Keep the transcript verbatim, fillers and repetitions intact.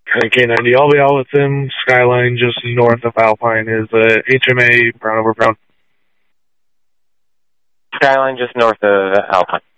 K ninety, I'll be out with him. Skyline just north of Alpine is uh, H M A Brown over Brown. Skyline just north of Alpine.